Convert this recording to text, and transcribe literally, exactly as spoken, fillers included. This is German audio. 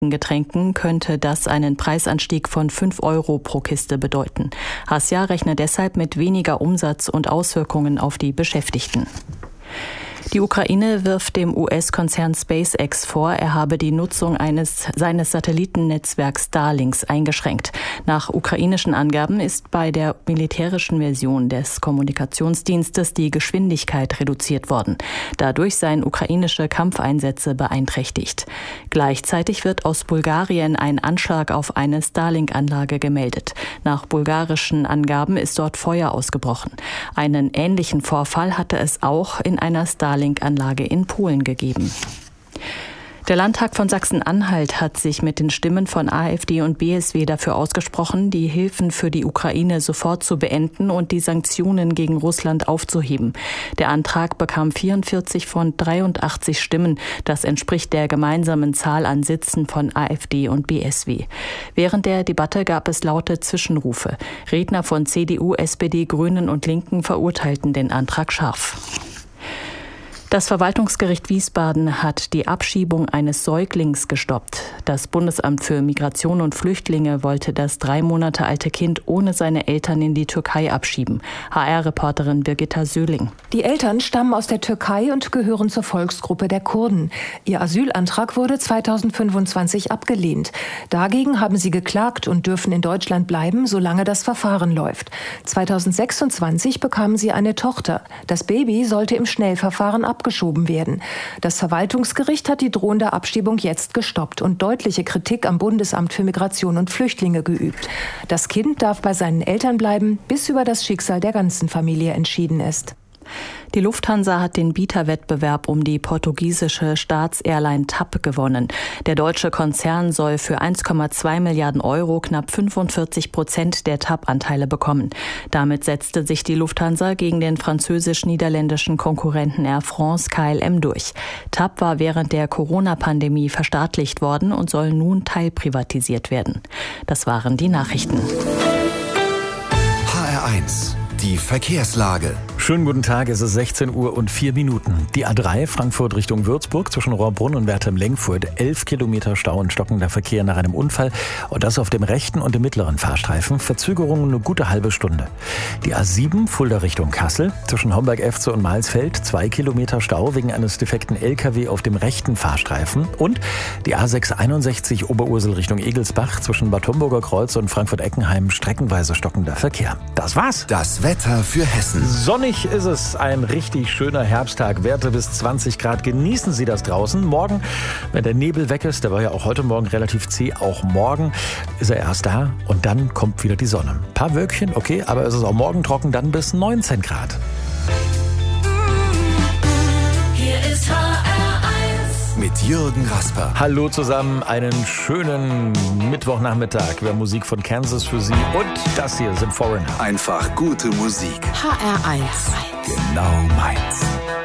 Getränken könnte das einen Preisanstieg von fünf Euro pro Kiste bedeuten. Hasja rechnet deshalb mit weniger Umsatz und Auswirkungen auf die Beschäftigten. Die Ukraine wirft dem U S-Konzern SpaceX vor, er habe die Nutzung eines seines Satellitennetzwerks Starlink eingeschränkt. Nach ukrainischen Angaben ist bei der militärischen Version des Kommunikationsdienstes die Geschwindigkeit reduziert worden. Dadurch seien ukrainische Kampfeinsätze beeinträchtigt. Gleichzeitig wird aus Bulgarien ein Anschlag auf eine Starlink-Anlage gemeldet. Nach bulgarischen Angaben ist dort Feuer ausgebrochen. Einen ähnlichen Vorfall hatte es auch in einer Starlink Anlage in Polen gegeben. Der Landtag von Sachsen-Anhalt hat sich mit den Stimmen von AfD und B S W dafür ausgesprochen, die Hilfen für die Ukraine sofort zu beenden und die Sanktionen gegen Russland aufzuheben. Der Antrag bekam vierundvierzig von dreiundachtzig Stimmen. Das entspricht der gemeinsamen Zahl an Sitzen von AfD und B S W. Während der Debatte gab es laute Zwischenrufe. Redner von C D U, S P D, Grünen und Linken verurteilten den Antrag scharf. Das Verwaltungsgericht Wiesbaden hat die Abschiebung eines Säuglings gestoppt. Das Bundesamt für Migration und Flüchtlinge wollte das drei Monate alte Kind ohne seine Eltern in die Türkei abschieben. H R-Reporterin Birgitta Söhling. Die Eltern stammen aus der Türkei und gehören zur Volksgruppe der Kurden. Ihr Asylantrag wurde zweitausendfünfundzwanzig abgelehnt. Dagegen haben sie geklagt und dürfen in Deutschland bleiben, solange das Verfahren läuft. zweitausendsechsundzwanzig bekamen sie eine Tochter. Das Baby sollte im Schnellverfahren abgelehnt abgeschoben werden. Das Verwaltungsgericht hat die drohende Abschiebung jetzt gestoppt und deutliche Kritik am Bundesamt für Migration und Flüchtlinge geübt. Das Kind darf bei seinen Eltern bleiben, bis über das Schicksal der ganzen Familie entschieden ist. Die Lufthansa hat den Bieterwettbewerb um die portugiesische Staatsairline T A P gewonnen. Der deutsche Konzern soll für eins Komma zwei Milliarden Euro knapp fünfundvierzig Prozent der T A P-Anteile bekommen. Damit setzte sich die Lufthansa gegen den französisch-niederländischen Konkurrenten Air France K L M durch. T A P war während der Corona-Pandemie verstaatlicht worden und soll nun teilprivatisiert werden. Das waren die Nachrichten. H R eins. Die Verkehrslage. Schönen guten Tag, es ist sechzehn Uhr und vier Minuten. Die A drei Frankfurt Richtung Würzburg zwischen Rohrbrunn und Wertheim-Lenkfurt. elf Kilometer Stau und stockender Verkehr nach einem Unfall. Und das auf dem rechten und dem mittleren Fahrstreifen. Verzögerungen eine gute halbe Stunde. Die A sieben Fulda Richtung Kassel zwischen Homberg-Efze und Mahlsfeld. zwei Kilometer Stau wegen eines defekten L K W auf dem rechten Fahrstreifen. Und die A sechs einundsechzig Oberursel Richtung Egelsbach zwischen Bad Homburger Kreuz und Frankfurt-Eckenheim. Streckenweise stockender Verkehr. Das war's. Das Wetter für Hessen. Sonnig ist es, ein richtig schöner Herbsttag. Werte bis zwanzig Grad. Genießen Sie das draußen. Morgen, wenn der Nebel weg ist, der war ja auch heute Morgen relativ zäh, auch morgen ist er erst da und dann kommt wieder die Sonne. Ein paar Wölkchen, okay, aber es ist auch morgen trocken, dann bis neunzehn Grad. Hier ist H R eins mit Jürgen Rasper. Hallo zusammen, einen schönen Mittwochnachmittag. Wir haben Musik von Kansas für Sie und das hier sind Foreigner. Einfach gute Musik. H R eins. Genau meins.